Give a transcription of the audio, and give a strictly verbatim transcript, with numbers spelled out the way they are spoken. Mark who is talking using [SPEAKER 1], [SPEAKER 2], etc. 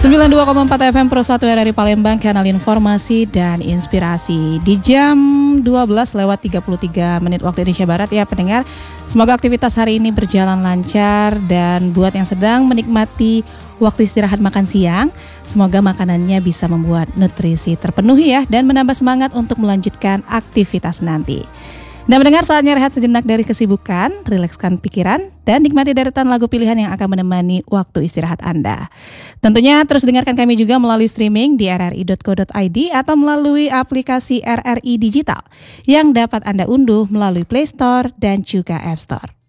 [SPEAKER 1] sembilan puluh dua koma empat F M Pro satu R R I Palembang, kanal informasi dan inspirasi. Di jam dua belas lewat tiga puluh tiga menit waktu Indonesia Barat ya pendengar. Semoga aktivitas hari ini berjalan lancar, dan buat yang sedang menikmati waktu istirahat makan siang, semoga makanannya bisa membuat nutrisi terpenuhi ya, dan menambah semangat untuk melanjutkan aktivitas nanti. Dan mendengar, saatnya rehat sejenak dari kesibukan, rilekskan pikiran, dan nikmati deretan lagu pilihan yang akan menemani waktu istirahat Anda. Tentunya terus dengarkan kami juga melalui streaming di r r i dot co dot i d atau melalui aplikasi R R I Digital yang dapat Anda unduh melalui Play Store dan juga App Store.